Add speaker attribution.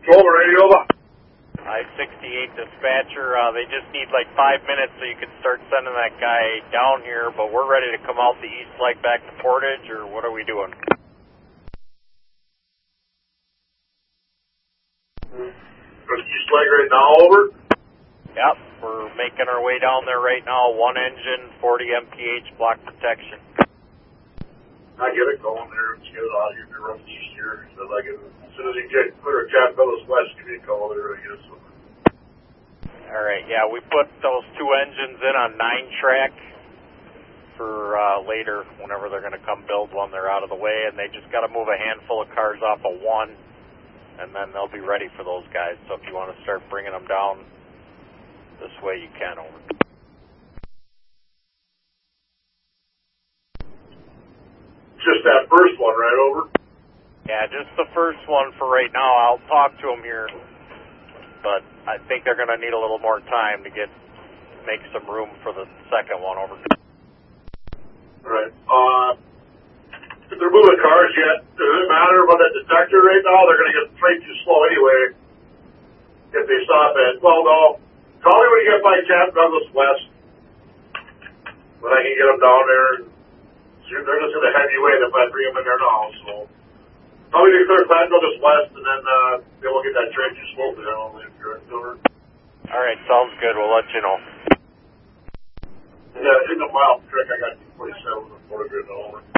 Speaker 1: Over radio, over.
Speaker 2: I-68 dispatcher, they just need like 5 minutes so you can start sending that guy down here, but we're ready to come out the east leg back to Portage, or what are we doing?
Speaker 1: East leg right now, over?
Speaker 2: Yep, we're making our way down there right now, 1 engine, 40 mph block protection.
Speaker 1: I get it going there, let's get it out of here, to run east here, so like it, as soon as you get clear of Cap Villas West, give me a call there, I guess.
Speaker 2: Alright, yeah, we put those 2 engines in on 9-track for later, whenever they're going to come build one, they're out of the way, and they just got to move a handful of cars off of 1, and then they'll be ready for those guys, so if you want to start bringing them down this way, you can, over.
Speaker 1: Just that first one, right, over?
Speaker 2: Yeah, just the first one for right now. I'll talk to them here, but I think they're going to need a little more time to make some room for the second one, over.
Speaker 1: Right. If they're moving cars yet, does it matter about that detector right now? They're going to get way too slow anyway. If they stop at, well, no. Call me when you get by Cap Douglas West. When I can get them down there. They're just going to head you in if I bring them in there now, so. Call me to clear Cap Douglas West, and then we'll get that train too slow for them if you're over.
Speaker 2: Alright, sounds good. We'll let you know.
Speaker 1: Yeah, in the mile trick, I got 247 and 40 over.